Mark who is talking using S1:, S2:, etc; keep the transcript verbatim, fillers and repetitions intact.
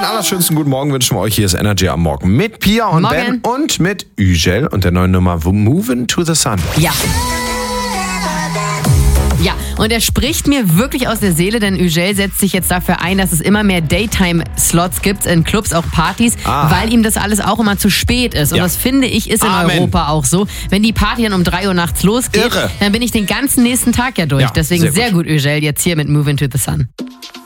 S1: allerschönsten guten Morgen wünschen wir euch. Hier ist Energy am Morgen mit Pia und
S2: Morgen.
S1: Ben und mit Ügel und der neuen Nummer Movin' to the Sun.
S2: Ja. Ja, und er spricht mir wirklich aus der Seele, denn Ügel setzt sich jetzt dafür ein, dass es immer mehr Daytime-Slots gibt in Clubs, auch Partys,
S1: Ah.
S2: weil ihm das alles auch immer zu spät ist. Und
S1: Ja.
S2: das finde ich ist in
S1: Amen.
S2: Europa auch so. Wenn die Party dann um drei Uhr nachts losgeht,
S1: Irre.
S2: dann bin ich den ganzen nächsten Tag ja durch.
S1: Ja,
S2: Deswegen
S1: sehr gut.
S2: sehr gut, Ügel, jetzt hier mit Movin' to the Sun.